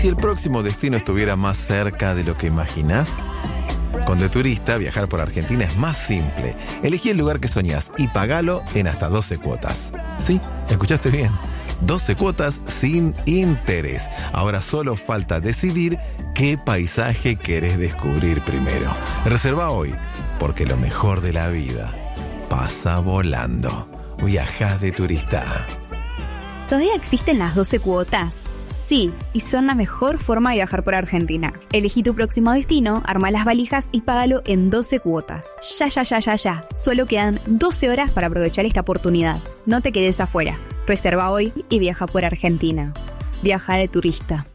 si el próximo destino estuviera más cerca de lo que imaginás? Con De Turista, viajar por Argentina es más simple. Elegí el lugar que soñás y pagalo en hasta 12 cuotas. Sí, escuchaste bien. 12 cuotas sin interés. Ahora solo falta decidir qué paisaje querés descubrir primero. Reserva hoy, porque lo mejor de la vida pasa volando. Viajá De Turista. ¿Todavía existen las 12 cuotas? Sí, y son la mejor forma de viajar por Argentina. Elegí tu próximo destino, arma las valijas y págalo en 12 cuotas. Ya. Solo quedan 12 horas para aprovechar esta oportunidad. No te quedes afuera. Reserva hoy y viaja por Argentina. Viaja De Turista.